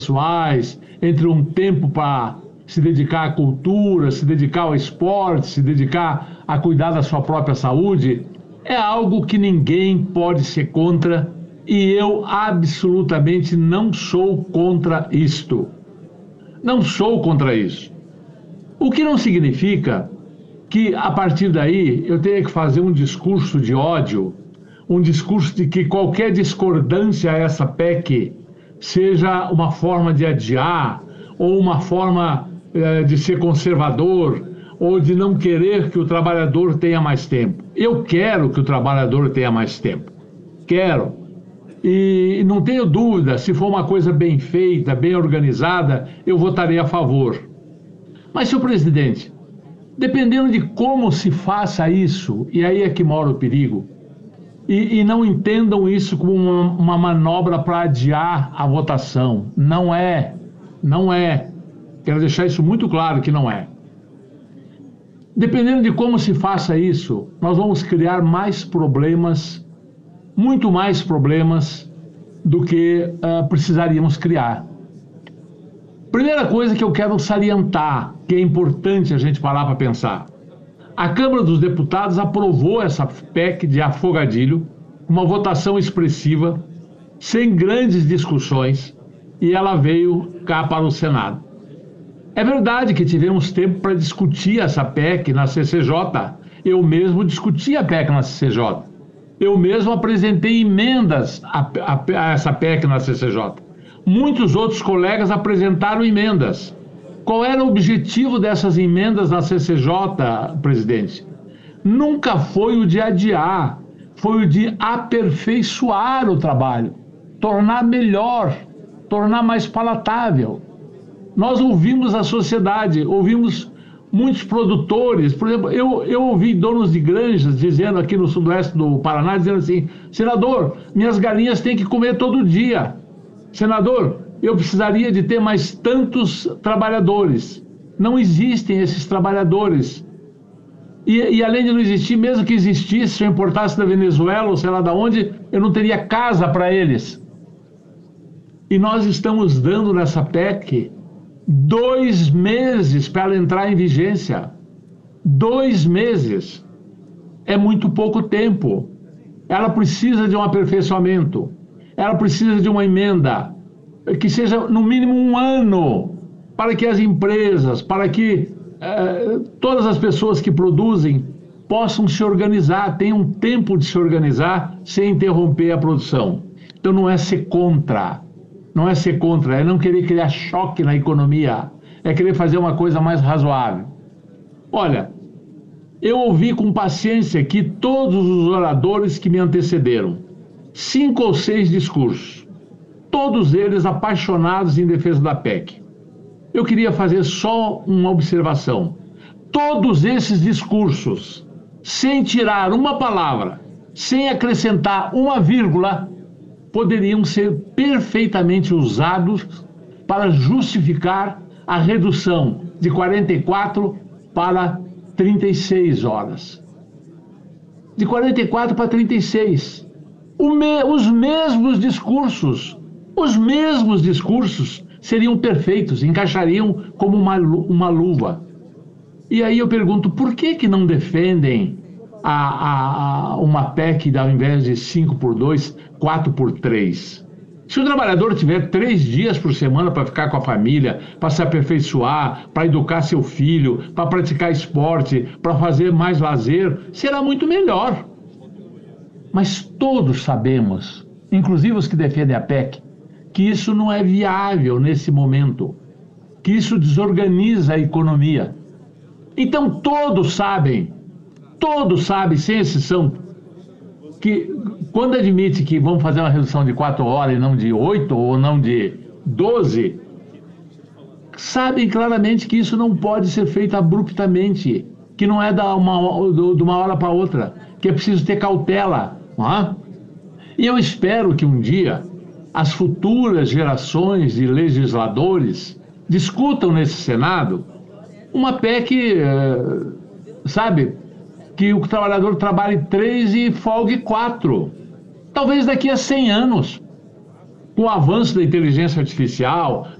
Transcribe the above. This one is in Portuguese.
pessoais, entre um tempo para se dedicar à cultura, se dedicar ao esporte, se dedicar a cuidar da sua própria saúde, é algo que ninguém pode ser contra e eu absolutamente não sou contra isto. Não sou contra isso. O que não significa que, a partir daí, eu tenha que fazer um discurso de ódio, um discurso de que qualquer discordância a essa PEC seja uma forma de adiar, ou uma forma de ser conservador, ou de não querer que o trabalhador tenha mais tempo. Eu quero que o trabalhador tenha mais tempo. Quero. E não tenho dúvida, se for uma coisa bem feita, bem organizada, eu votarei a favor. Mas, senhor presidente, dependendo de como se faça isso, e aí é que mora o perigo, e não entendam isso como uma manobra para adiar a votação. Não é. Não é. Quero deixar isso muito claro que não é. Dependendo de como se faça isso, nós vamos criar mais problemas, muito mais problemas do que precisaríamos criar. Primeira coisa que eu quero salientar, que é importante a gente parar para pensar. A Câmara dos Deputados aprovou essa PEC de afogadilho, uma votação expressiva, sem grandes discussões, e ela veio cá para o Senado. É verdade que tivemos tempo para discutir essa PEC na CCJ. Eu mesmo discuti a PEC na CCJ. Eu mesmo apresentei emendas a essa PEC na CCJ. Muitos outros colegas apresentaram emendas. Qual era o objetivo dessas emendas na CCJ, presidente? Nunca foi o de adiar, foi o de aperfeiçoar o trabalho, tornar melhor, tornar mais palatável. Nós ouvimos a sociedade, ouvimos muitos produtores. Por exemplo, eu ouvi donos de granjas dizendo aqui no sudoeste do Paraná, dizendo assim: senador, minhas galinhas têm que comer todo dia. Senador, eu precisaria de ter mais tantos trabalhadores. Não existem esses trabalhadores. E além de não existir, mesmo que existisse, se eu importasse da Venezuela ou sei lá de onde, eu não teria casa para eles. E nós estamos dando nessa PEC 2 meses para ela entrar em vigência. 2 meses. É muito pouco tempo. Ela precisa de um aperfeiçoamento. Ela precisa de uma emenda que seja no mínimo 1 ano, para que as empresas, para que todas as pessoas que produzem possam se organizar, tenham tempo de se organizar sem interromper a produção. Então não é ser contra, não é ser contra, é não querer criar choque na economia, é querer fazer uma coisa mais razoável. Olha, eu ouvi com paciência aqui todos os oradores que me antecederam, 5 ou 6 discursos, todos eles apaixonados em defesa da PEC. Eu queria fazer só uma observação. Todos esses discursos, sem tirar uma palavra, sem acrescentar uma vírgula, poderiam ser perfeitamente usados para justificar a redução de 44 para 36 horas. De 44 para 36. Os mesmos discursos seriam perfeitos, encaixariam como uma luva. E aí eu pergunto, por que não defendem uma PEC ao invés de 5x2, 4x3? Se o trabalhador tiver 3 dias por semana para ficar com a família, para se aperfeiçoar, para educar seu filho, para praticar esporte, para fazer mais lazer, será muito melhor. Mas todos sabemos, inclusive os que defendem a PEC, que isso não é viável nesse momento, que isso desorganiza a economia. Então todos sabem, sem exceção, que quando admite que vão fazer uma redução de 4 horas e não de 8 ou não de 12, sabem claramente que isso não pode ser feito abruptamente, que não é de uma hora para outra, que é preciso ter cautela. Não é? E eu espero que um dia as futuras gerações de legisladores discutam nesse Senado uma PEC, sabe, que o trabalhador trabalhe 3 e folgue 4. Talvez daqui a 100 anos. Com o avanço da inteligência artificial,